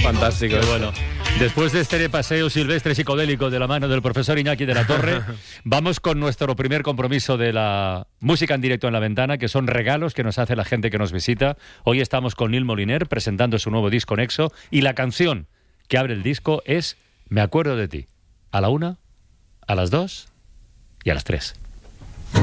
Fantástico. Bueno, después de este paseo silvestre psicodélico de la mano del profesor Iñaki de la Torre, vamos con nuestro primer compromiso de la música en directo en la ventana, que son regalos que nos hace la gente que nos visita. Hoy estamos con Nil Moliner presentando su nuevo disco Nexo, y la canción que abre el disco es Me acuerdo de ti. A la 1, a las 2 y a las 3.